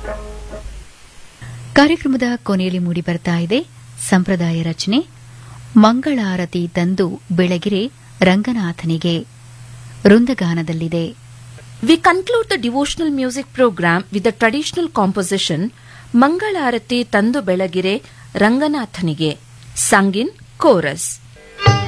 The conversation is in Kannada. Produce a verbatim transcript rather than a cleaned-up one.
ಕಾರ್ಯಕ್ರಮದ ಕೊನೆಯಲ್ಲಿ ಮೂಡಿ ಬರ್ತಾ ಇದೆ ಸಂಪ್ರದಾಯ ರಚನೆ ಮಂಗಳಾರತಿ ತಂದು ಬೆಳಗಿರೆ ರಂಗನಾಥನಿಗೆ ವೃಂದಗಾನದಲ್ಲಿದೆ. We conclude the devotional music program with the traditional composition Mangalarati Tandu Belagire Ranganathanige, sung in chorus.